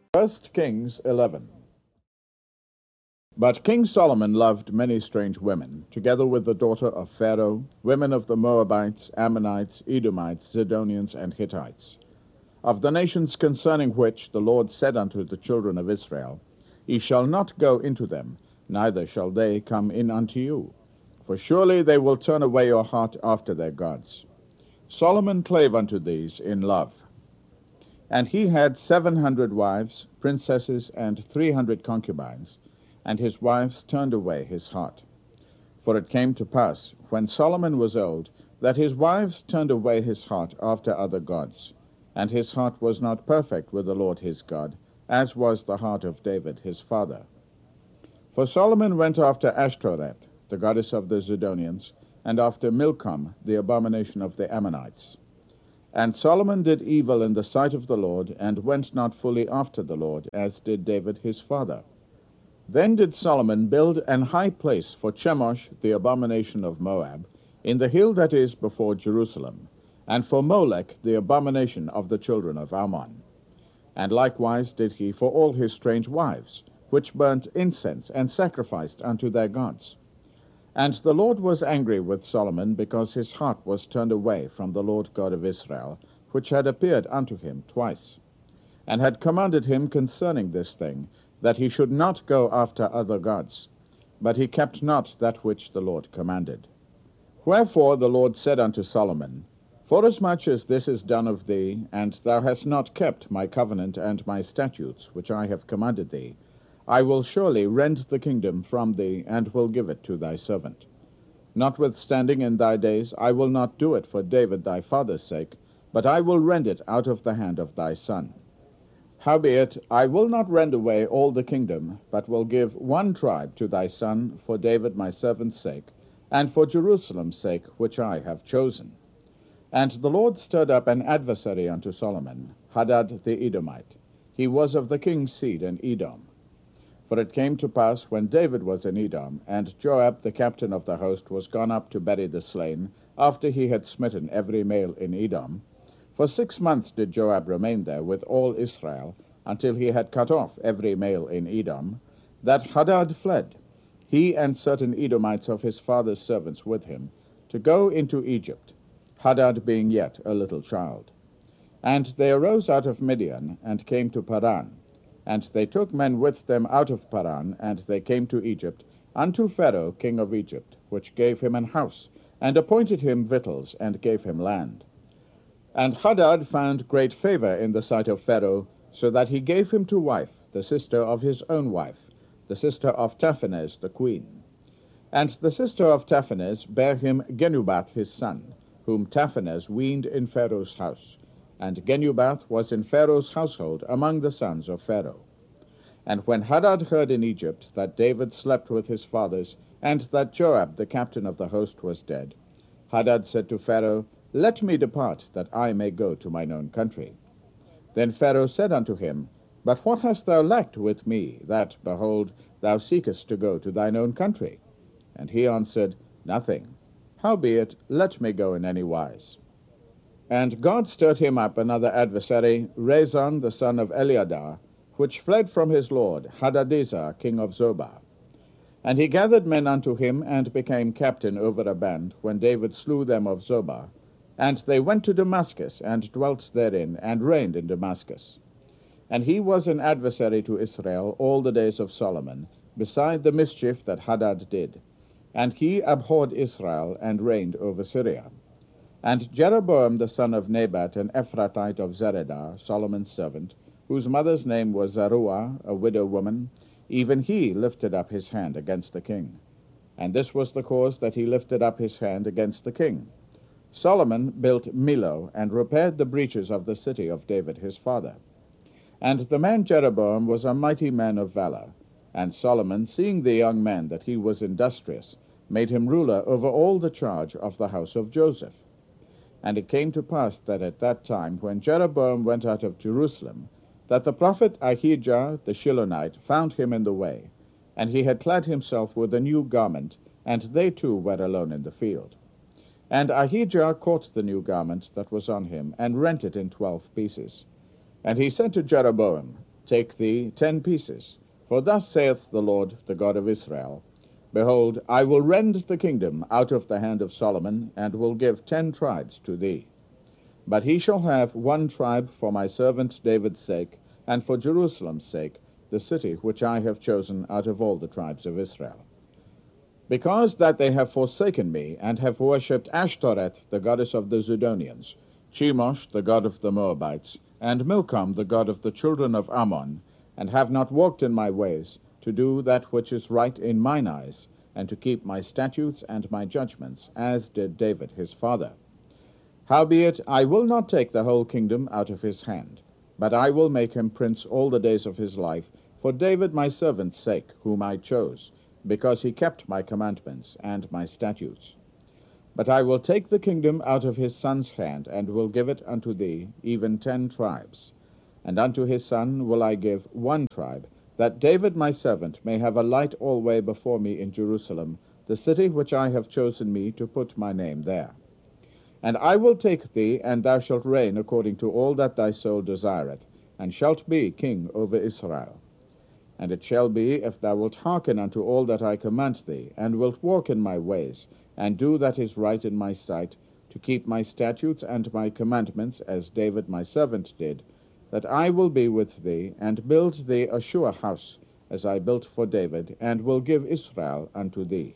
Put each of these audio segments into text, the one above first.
First Kings 11. But King Solomon loved many strange women, together with the daughter of Pharaoh, women of the Moabites, Ammonites, Edomites, Zidonians, and Hittites, of the nations concerning which the Lord said unto the children of Israel, Ye shall not go into them, neither shall they come in unto you, for surely they will turn away your heart after their gods. Solomon clave unto these in love. And he had 700 wives, princesses, and 300 concubines, and his wives turned away his heart. For it came to pass, when Solomon was old, that his wives turned away his heart after other gods, and his heart was not perfect with the Lord his God, as was the heart of David his father. For Solomon went after Ashtoreth, the goddess of the Zidonians, and after Milcom, the abomination of the Ammonites. And Solomon did evil in the sight of the Lord, and went not fully after the Lord, as did David his father. Then did Solomon build an high place for Chemosh, the abomination of Moab, in the hill that is before Jerusalem, and for Molech, the abomination of the children of Ammon. And likewise did he for all his strange wives, which burnt incense and sacrificed unto their gods. And the Lord was angry with Solomon, because his heart was turned away from the Lord God of Israel, which had appeared unto him twice, and had commanded him concerning this thing, that he should not go after other gods, but he kept not that which the Lord commanded. Wherefore the Lord said unto Solomon, Forasmuch as this is done of thee, and thou hast not kept my covenant and my statutes, which I have commanded thee, I will surely rend the kingdom from thee, and will give it to thy servant. Notwithstanding in thy days I will not do it for David thy father's sake, but I will rend it out of the hand of thy son. Howbeit, I will not rend away all the kingdom, but will give one tribe to thy son for David my servant's sake, and for Jerusalem's sake, which I have chosen. And the Lord stirred up an adversary unto Solomon, Hadad the Edomite. He was of the king's seed in Edom. For it came to pass, when David was in Edom, and Joab the captain of the host was gone up to bury the slain, after he had smitten every male in Edom, for 6 months did Joab remain there with all Israel, until he had cut off every male in Edom, that Hadad fled, he and certain Edomites of his father's servants with him, to go into Egypt, Hadad being yet a little child. And they arose out of Midian, and came to Paran. And they took men with them out of Paran, and they came to Egypt, unto Pharaoh king of Egypt, which gave him an house, and appointed him victuals, and gave him land. And Hadad found great favor in the sight of Pharaoh, so that he gave him to wife, the sister of his own wife, the sister of Taphanes the queen. And the sister of Taphanes bare him Genubath his son, whom Taphanes weaned in Pharaoh's house. And Genubath was in Pharaoh's household among the sons of Pharaoh. And when Hadad heard in Egypt that David slept with his fathers, and that Joab the captain of the host was dead, Hadad said to Pharaoh, Let me depart, that I may go to mine own country. Then Pharaoh said unto him, But what hast thou lacked with me, that, behold, thou seekest to go to thine own country? And he answered, Nothing. Howbeit, let me go in any wise. And God stirred him up another adversary, Rezon the son of Eliadah, which fled from his lord, Hadadezer king of Zobah. And he gathered men unto him, and became captain over a band, when David slew them of Zobah. And they went to Damascus, and dwelt therein, and reigned in Damascus. And he was an adversary to Israel all the days of Solomon, beside the mischief that Hadad did. And he abhorred Israel, and reigned over Syria. And Jeroboam the son of Nebat, an Ephrathite of Zeredah, Solomon's servant, whose mother's name was Zeruah, a widow woman, even he lifted up his hand against the king. And this was the cause that he lifted up his hand against the king. Solomon built Millo, and repaired the breaches of the city of David his father. And the man Jeroboam was a mighty man of valor. And Solomon, seeing the young man that he was industrious, made him ruler over all the charge of the house of Joseph. And it came to pass that at that time, when Jeroboam went out of Jerusalem, that the prophet Ahijah the Shilonite found him in the way, and he had clad himself with a new garment, and they two were alone in the field. And Ahijah caught the new garment that was on him, and rent it in 12 pieces. And he said to Jeroboam, Take thee 10 pieces. For thus saith the Lord, the God of Israel, Behold, I will rend the kingdom out of the hand of Solomon, and will give 10 tribes to thee. But he shall have 1 tribe for my servant David's sake, and for Jerusalem's sake, the city which I have chosen out of all the tribes of Israel. Because that they have forsaken me, and have worshipped Ashtoreth, the goddess of the Zidonians, Chemosh, the god of the Moabites, and Milcom, the god of the children of Ammon, and have not walked in my ways, to do that which is right in mine eyes, and to keep my statutes and my judgments, as did David his father. Howbeit, I will not take the whole kingdom out of his hand, but I will make him prince all the days of his life, for David my servant's sake, whom I chose, because he kept my commandments and my statutes. But I will take the kingdom out of his son's hand, and will give it unto thee, even 10 tribes. And unto his son will I give 1 tribe, that David my servant may have a light alway before me in Jerusalem, the city which I have chosen me to put my name there. And I will take thee, and thou shalt reign according to all that thy soul desireth, and shalt be king over Israel. And it shall be, if thou wilt hearken unto all that I command thee, and wilt walk in my ways, and do that is right in my sight, to keep my statutes and my commandments, as David my servant did, that I will be with thee, and build thee a sure house, as I built for David, and will give Israel unto thee.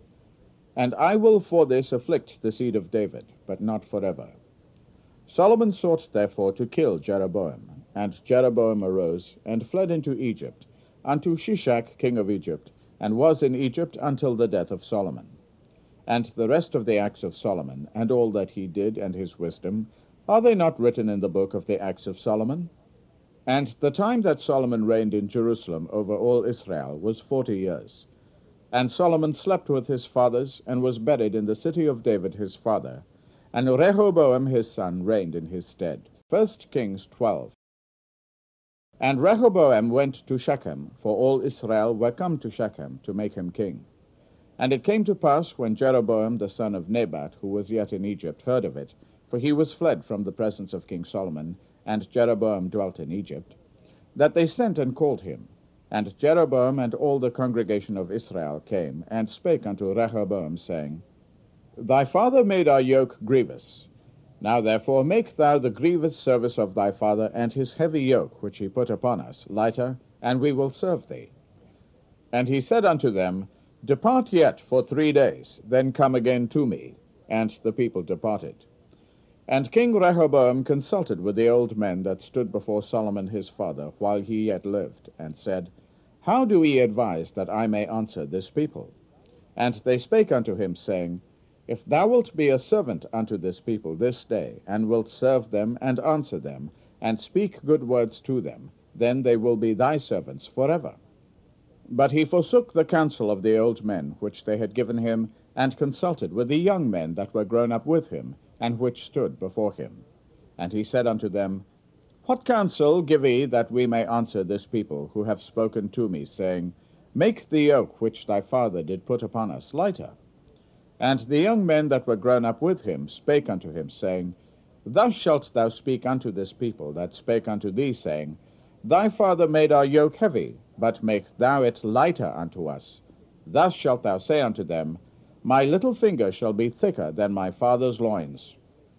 And I will for this afflict the seed of David, but not forever. Solomon sought therefore to kill Jeroboam, and Jeroboam arose, and fled into Egypt, unto Shishak king of Egypt, and was in Egypt until the death of Solomon. And the rest of the acts of Solomon, and all that he did, and his wisdom, are they not written in the book of the acts of Solomon? And the time that Solomon reigned in Jerusalem over all Israel was 40 years. And Solomon slept with his fathers, and was buried in the city of David his father. And Rehoboam his son reigned in his stead. 1 Kings 12. And Rehoboam went to Shechem, for all Israel were come to Shechem to make him king. And it came to pass, when Jeroboam the son of Nebat, who was yet in Egypt, heard of it, for he was fled from the presence of King Solomon, and Jeroboam dwelt in Egypt, that they sent and called him. And Jeroboam and all the congregation of Israel came, and spake unto Rehoboam, saying, Thy father made our yoke grievous. Now therefore make thou the grievous service of thy father, and his heavy yoke which he put upon us, lighter, and we will serve thee. And he said unto them, Depart yet for 3 days, then come again to me. And the people departed. And King Rehoboam consulted with the old men that stood before Solomon his father, while he yet lived, and said, How do ye advise that I may answer this people? And they spake unto him, saying, If thou wilt be a servant unto this people this day, and wilt serve them, and answer them, and speak good words to them, then they will be thy servants forever. But he forsook the counsel of the old men which they had given him, and consulted with the young men that were grown up with him, and which stood before him. And he said unto them, What counsel give ye that we may answer this people, who have spoken to me, saying, Make the yoke which thy father did put upon us lighter? And the young men that were grown up with him spake unto him, saying, Thus shalt thou speak unto this people that spake unto thee, saying, Thy father made our yoke heavy, but make thou it lighter unto us. Thus shalt thou say unto them, My little finger shall be thicker than my father's loins.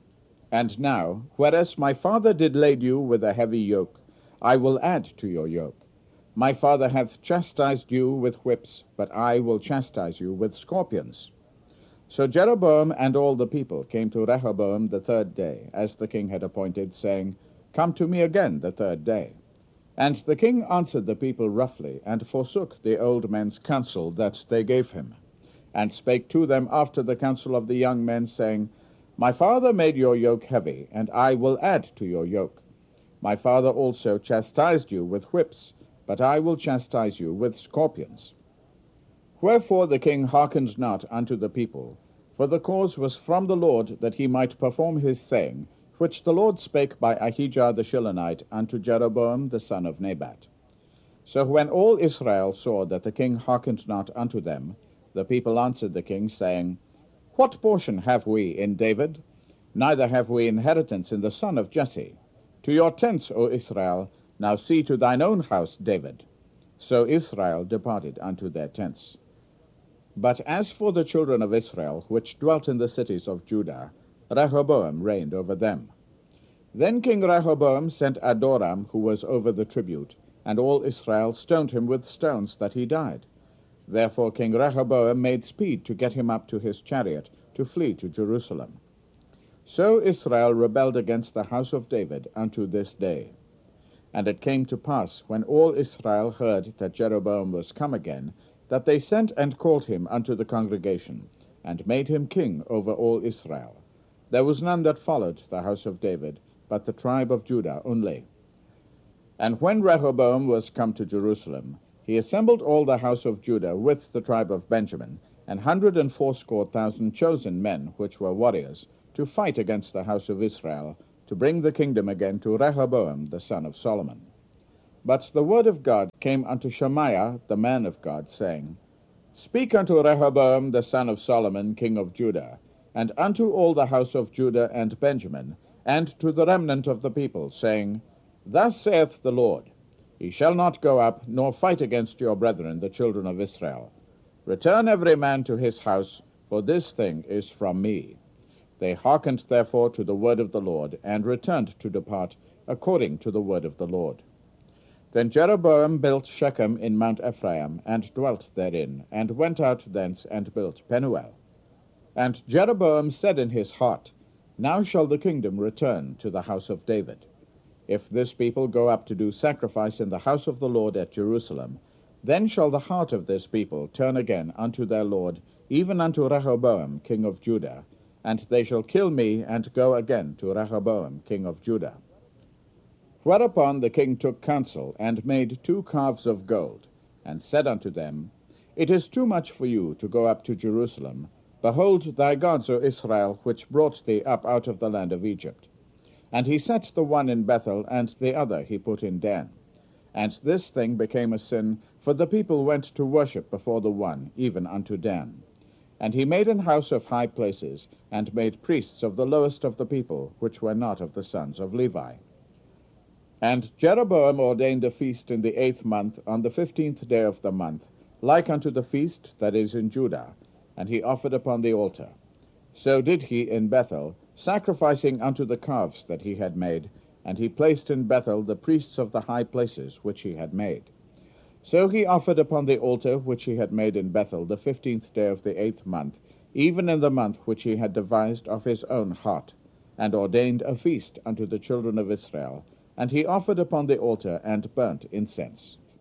And now, whereas my father did lade you with a heavy yoke, I will add to your yoke. My father hath chastised you with whips, but I will chastise you with scorpions. So Jeroboam and all the people came to Rehoboam the 3rd day, as the king had appointed, saying, Come to me again the 3rd day. And the king answered the people roughly, and forsook the old men's counsel that they gave him, and spake to them after the counsel of the young men, saying, My father made your yoke heavy, and I will add to your yoke. My father also chastised you with whips, but I will chastise you with scorpions. Wherefore the king hearkened not unto the people, for the cause was from the Lord, that he might perform his saying, which the Lord spake by Ahijah the Shilonite unto Jeroboam the son of Nebat. So when all Israel saw that the king hearkened not unto them, the people answered the king, saying, What portion have we in David? Neither have we inheritance in the son of Jesse. To your tents, O Israel, Now see to thine own house, David. So Israel departed unto their tents. But as for the children of Israel, which dwelt in the cities of Judah, Rehoboam reigned over them. Then King Rehoboam sent Adoram, who was over the tribute, and all Israel stoned him with stones, that he died. Therefore King Rehoboam made speed to get him up to his chariot, to flee to Jerusalem. So Israel rebelled against the house of David unto this day. And it came to pass, when all Israel heard that Jeroboam was come again, that they sent and called him unto the congregation, and made him king over all Israel. There was none that followed the house of David, but the tribe of Judah only. And when Rehoboam was come to Jerusalem, he assembled all the house of Judah with the tribe of Benjamin, 180,000 chosen men, which were warriors, to fight against the house of Israel, to bring the kingdom again to Rehoboam the son of Solomon. But the word of God came unto Shemaiah the man of God, saying, Speak unto Rehoboam the son of Solomon, king of Judah, and unto all the house of Judah and Benjamin, and to the remnant of the people, saying, Thus saith the Lord, Ye shall not go up, nor fight against your brethren, the children of Israel. Return every man to his house, for this thing is from me. They hearkened therefore to the word of the Lord, and returned to depart according to the word of the Lord. Then Jeroboam built Shechem in Mount Ephraim, and dwelt therein, and went out thence, and built Penuel. And Jeroboam said in his heart, Now shall the kingdom return to the house of David. If this people go up to do sacrifice in the house of the Lord at Jerusalem, then shall the heart of this people turn again unto their Lord, even unto Rehoboam king of Judah, and they shall kill me, and go again to Rehoboam king of Judah. Whereupon the king took counsel, and made 2 calves of gold, and said unto them, It is too much for you to go up to Jerusalem. Behold thy gods, O Israel, which brought thee up out of the land of Egypt. And he set the one in Bethel, and the other he put in Dan. And this thing became a sin, for the people went to worship before the one, even unto Dan. And he made an house of high places, and made priests of the lowest of the people, which were not of the sons of Levi. And Jeroboam ordained a feast in the 8th month, on the 15th day of the month, like unto the feast that is in Judah, and he offered upon the altar. So did he in Bethel, sacrificing unto the calves that he had made, and he placed in Bethel the priests of the high places which he had made. So he offered upon the altar which he had made in Bethel the 15th day of the 8th month, even in the month which he had devised of his own heart, and ordained a feast unto the children of Israel, and he offered upon the altar and burnt incense.